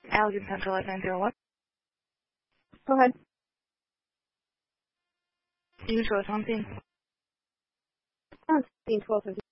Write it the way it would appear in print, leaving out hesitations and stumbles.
Allegan Central 901. Go ahead. You can show us on scene. On scene 1250.